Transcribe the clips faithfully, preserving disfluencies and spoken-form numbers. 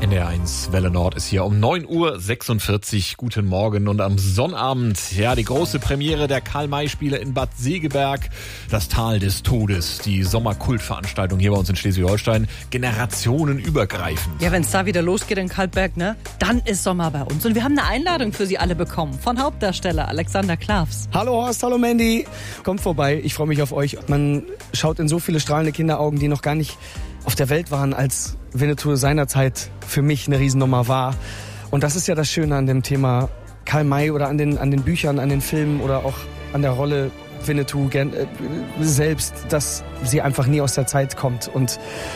N D R eins Welle Nord ist hier um neun Uhr sechsundvierzig. Guten Morgen und am Sonnabend, ja, die große Premiere der Karl-May-Spiele in Bad Segeberg. Das Tal des Todes, die Sommerkultveranstaltung hier bei uns in Schleswig-Holstein, generationenübergreifend. Ja, wenn es da wieder losgeht in Kalkberg, ne, dann ist Sommer bei uns. Und wir haben eine Einladung für Sie alle bekommen von Hauptdarsteller Alexander Klavs. Hallo Horst, hallo Mandy. Kommt vorbei, ich freue mich auf euch. Man schaut in so viele strahlende Kinderaugen, die noch gar nicht auf der Welt waren, als Winnetou seinerzeit für mich eine Riesennummer war. Und das ist ja das Schöne an dem Thema Karl May oder an den, an den Büchern, an den Filmen oder auch an der Rolle Winnetou gern, äh, selbst, dass sie einfach nie aus der Zeit kommt und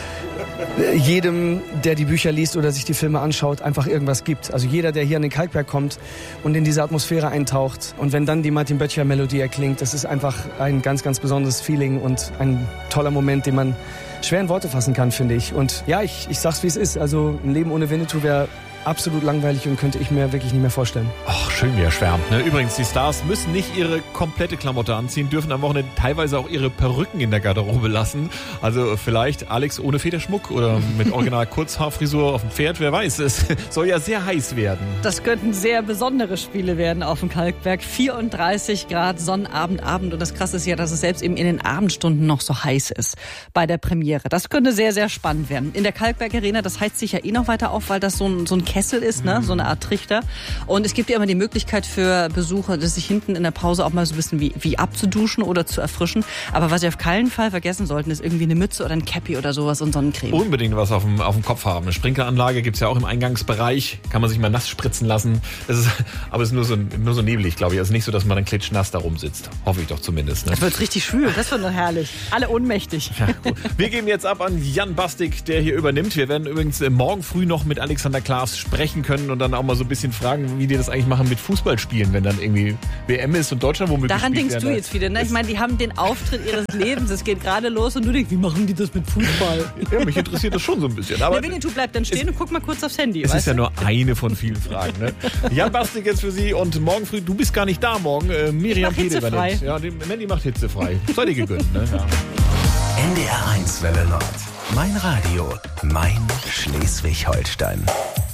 jedem, der die Bücher liest oder sich die Filme anschaut, einfach irgendwas gibt. Also jeder, der hier an den Kalkberg kommt und in diese Atmosphäre eintaucht und wenn dann die Martin Böttcher-Melodie erklingt, das ist einfach ein ganz, ganz besonderes Feeling und ein toller Moment, den man schwer in Worte fassen kann, finde ich. Und ja, ich, ich sag's, wie es ist. Also ein Leben ohne Winnetou wäre absolut langweilig und könnte ich mir wirklich nicht mehr vorstellen. Ach, schön, wie er schwärmt. Ne? Übrigens, die Stars müssen nicht ihre komplette Klamotte anziehen, dürfen am Wochenende teilweise auch ihre Perücken in der Garderobe lassen. Also vielleicht Alex ohne Federschmuck oder mit original Kurzhaarfrisur auf dem Pferd, wer weiß. Es soll ja sehr heiß werden. Das könnten sehr besondere Spiele werden auf dem Kalkberg. vierunddreißig Grad, Sonnabend, Abend. Und das Krasse ist ja, dass es selbst eben in den Abendstunden noch so heiß ist bei der Premiere. Das könnte sehr, sehr spannend werden. In der Kalkberg Arena, das heizt sich ja eh noch weiter auf, weil das so ein, so ein Kessel ist, ne? So eine Art Trichter. Und es gibt ja immer die Möglichkeit für Besucher, das sich hinten in der Pause auch mal so ein bisschen wie, wie abzuduschen oder zu erfrischen. Aber was Sie auf keinen Fall vergessen sollten, ist irgendwie eine Mütze oder ein Cappy oder sowas und Sonnencreme. Unbedingt was auf dem, auf dem Kopf haben. Eine Sprinkleranlage gibt's ja auch im Eingangsbereich. Kann man sich mal nass spritzen lassen. Es ist, aber es ist nur so, nur so neblig, glaube ich. Es ist nicht so, dass man dann klitschnass da rumsitzt. Hoffe ich doch zumindest. Ne? Das wird richtig schwül. Das wird doch herrlich. Alle ohnmächtig. Ja, cool. Wir geben jetzt ab an Jan Bastik, der hier übernimmt. Wir werden übrigens morgen früh noch mit Alexander Klavs sprechen können und dann auch mal so ein bisschen fragen, wie die das eigentlich machen mit Fußballspielen, wenn dann irgendwie W M ist und Deutschland womöglich Daran spielt denkst werden. du jetzt wieder, ne? Ich meine, die haben den Auftritt ihres Lebens, es geht gerade los und du denkst, wie machen die das mit Fußball? Ja, mich interessiert das schon so ein bisschen. Aber der Winnetou bleibt dann stehen und guckt mal kurz aufs Handy. Es weißt ist ja du? nur eine von vielen Fragen. Ne? Jan Bastik jetzt für Sie und morgen früh, du bist gar nicht da morgen, äh, Miriam Ich mach Pede hitzefrei. übernimmt. Ja, die Mandy macht hitzefrei. Sei dir gegönnt. Ne? Ja. N D R eins Welle Nord. Mein Radio. Mein Schleswig-Holstein.